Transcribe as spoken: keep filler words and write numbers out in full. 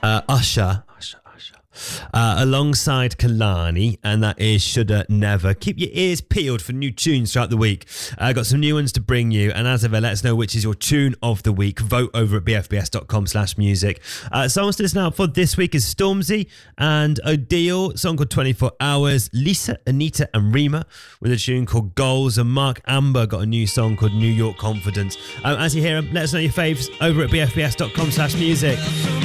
Uh, Usher. Usher, Usher. Uh, alongside Kalani, and that is Shoulda Never. Keep your ears peeled for new tunes throughout the week. I uh, got some new ones to bring you, and as ever, let us know which is your tune of the week. Vote over at bfbs.com slash music. Uh, songs to listen out for this week is Stormzy and Odile, song called twenty-four hours. Lisa, Anita, and Rima with a tune called Goals, and Mark Amber got a new song called New York Confidence. Um, as you hear them, let us know your faves over at bfbs.com slash music.